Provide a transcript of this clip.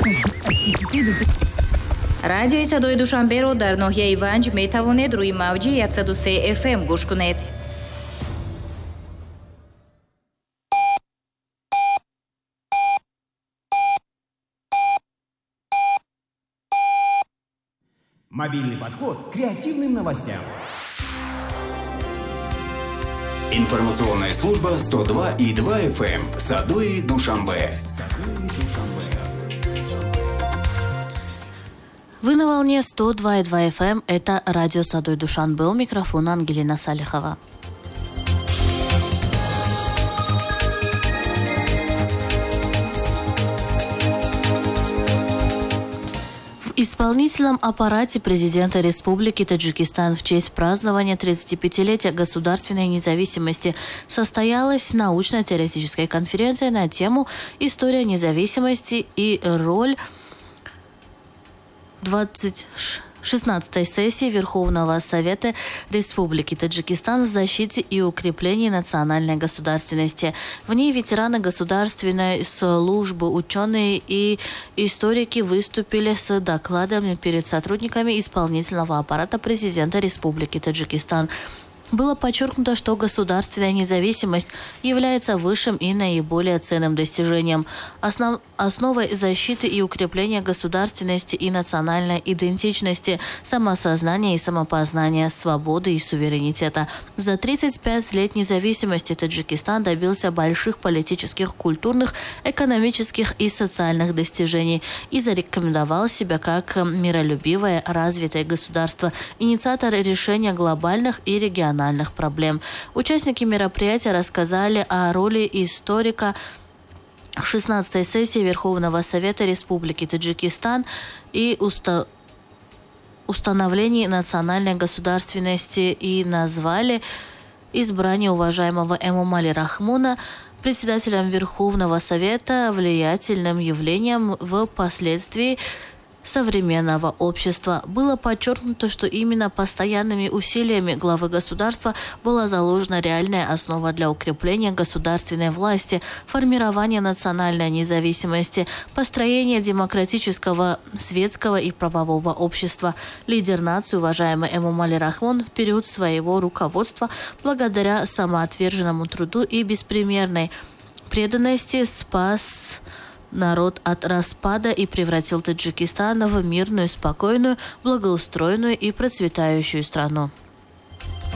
Радиои Садои Душанберо дар ноҳияи Ванҷ метавонед рӯи мавҷи 103 FM гӯш кунед. Мобильный подход к креативным новостям. Информационная служба 102,2 FM. Садои Душанбе. Вы на волне 102,2 FM. Это радио Садои Душанбе. У микрофона Ангелина Салихова. В исполнительном аппарате президента Республики Таджикистан в честь празднования 35-летия государственной независимости состоялась научно-теоретическая конференция на тему «История независимости и роль 16-й сессии Верховного Совета Республики Таджикистан в защите и укреплении национальной государственности». В ней ветераны государственной службы, ученые и историки выступили с докладами перед сотрудниками исполнительного аппарата президента Республики Таджикистан. Было подчеркнуто, что государственная независимость является высшим и наиболее ценным достижением, основой защиты и укрепления государственности и национальной идентичности, самосознания и самопознания, свободы и суверенитета. За 35 лет независимости Таджикистан добился больших политических, культурных, экономических и социальных достижений и зарекомендовал себя как миролюбивое, развитое государство, инициатор решения глобальных и региональных проблем. Участники мероприятия рассказали о роли историка 16-й сессии Верховного Совета Республики Таджикистан и установлении национальной государственности и назвали избрание уважаемого Эмомали Рахмона председателем Верховного Совета влиятельным явлением в последствии современного общества. Было подчеркнуто, что именно постоянными усилиями главы государства была заложена реальная основа для укрепления государственной власти, формирования национальной независимости, построения демократического, светского и правового общества. Лидер нации, уважаемый Эмомали Рахмон, в период своего руководства, благодаря самоотверженному труду и беспримерной преданности, спас народ от распада и превратил Таджикистан в мирную, спокойную, благоустроенную и процветающую страну.